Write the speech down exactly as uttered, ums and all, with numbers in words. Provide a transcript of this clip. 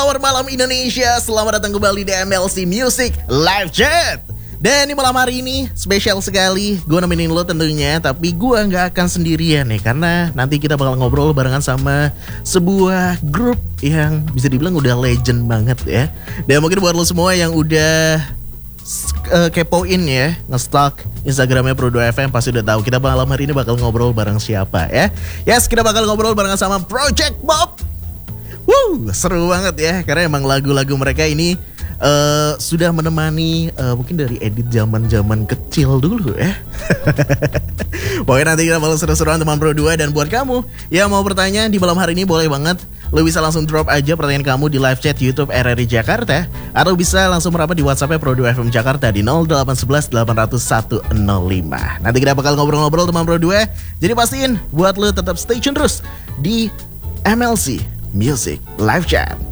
Flower Malam Indonesia. Selamat datang kembali di M L C Music Live Chat. Dan di malam hari ini spesial sekali, gue nemenin lo tentunya. Tapi gue gak akan sendirian nih, karena nanti kita bakal ngobrol barengan sama sebuah grup yang bisa dibilang udah legend banget ya. Dan mungkin buat lo semua yang udah uh, kepoin ya, nge-stalk Instagramnya Pro dua F M, pasti udah tahu kita malam hari ini bakal ngobrol bareng siapa ya. Yes, kita bakal ngobrol barengan sama Project Bob. Wuh, seru banget ya, karena emang lagu-lagu mereka ini uh, sudah menemani uh, mungkin dari edit zaman-zaman kecil dulu ya. Pokoknya nanti kita bakal seru-seruan teman Pro dua. Dan buat kamu yang mau bertanya di malam hari ini, boleh banget lo bisa langsung drop aja pertanyaan kamu di live chat YouTube R R I Jakarta, atau bisa langsung merapat di WhatsApp-nya Pro dua F M Jakarta di nol delapan satu satu delapan nol nol satu nol lima. Nanti kita bakal ngobrol-ngobrol teman Pro dua. Jadi pastiin buat lo tetap stay tune terus di M L C Music Live Chat.